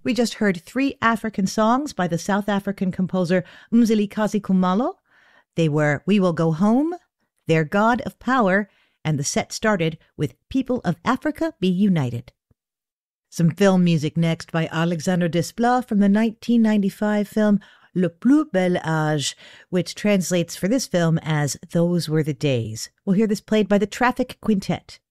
We just heard 3 African songs by the South African composer Mzilikazi Khumalo. They were We Will Go Home, Their God of Power, and the set started with People of Africa Be United. Some film music next by Alexandre Desplat from the 1995 film Le Plus Bel Âge, which translates for this film as Those Were the Days. We'll hear this played by the Traffic Quintet.